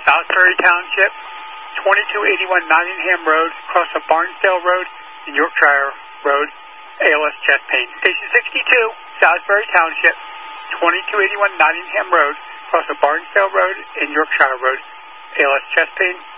Salisbury Township, 2281 Nottingham Road, across of Barnesdale Road and Yorkshire Road, ALS chest pain. Station 62, Salisbury Township, 2281 Nottingham Road, across of Barnesdale Road and Yorkshire Road, ALS chest pain.